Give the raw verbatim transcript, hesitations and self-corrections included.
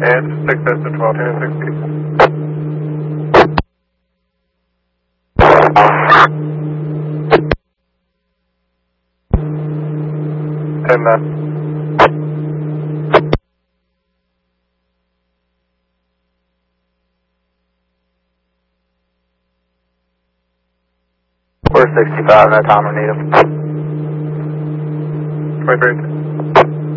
And six S to twelve ten sixty. ten nine. We're sixty-five, no time we need him. twenty-three.